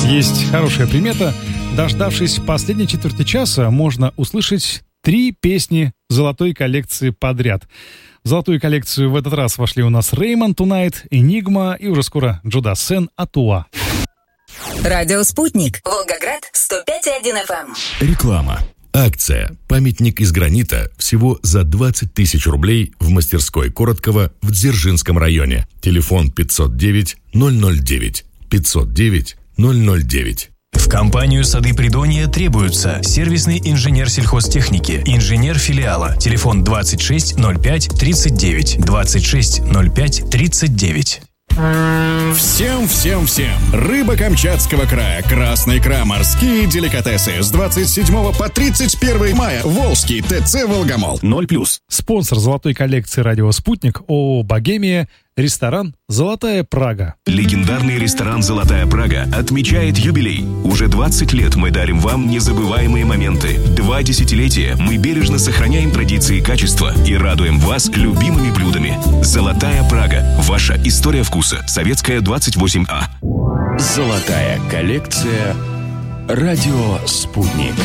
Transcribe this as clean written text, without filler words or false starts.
Есть хорошая примета. Дождавшись последней четверти часа, можно услышать 3 песни золотой коллекции подряд. В золотую коллекцию в этот раз вошли у нас Raymond Tonight, Enigma и уже скоро Джо Дассен Атуа. Радио «Спутник». Волгоград, 105,1 FM. Реклама. Акция «Памятник из гранита» всего за 20 тысяч рублей в мастерской Короткова в Дзержинском районе. Телефон 509 009. 509 009. В компанию «Сады Придонья» требуются сервисный инженер сельхозтехники, инженер филиала. Телефон 26 05 39. 26 05 39. Всем! Рыба Камчатского края, красная икра, морские деликатесы. С 27 по 31 мая. Волжский ТЦ «Волгомол». 0+. Спонсор золотой коллекции «Радио Спутник» ООО «Богемия», ресторан «Золотая Прага». Легендарный ресторан «Золотая Прага» отмечает юбилей. Уже 20 лет мы дарим вам незабываемые моменты. 2 десятилетия мы бережно сохраняем традиции качества и радуем вас любимыми блюдами. «Золотая Прага» – ваша история вкуса. Советская, 28А. Золотая коллекция «Радио Спутник».